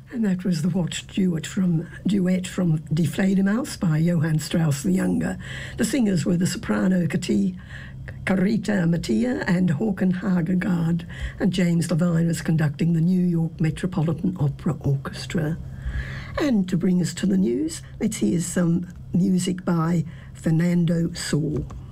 And that was the Watch Duet from Die Fledermaus by Johann Strauss the Younger. The singers were the soprano Carita Mattia and Håkan Hagegard, and James Levine was conducting the New York Metropolitan Opera Orchestra. And to bring us to the news, let's hear some music by Fernando Saul.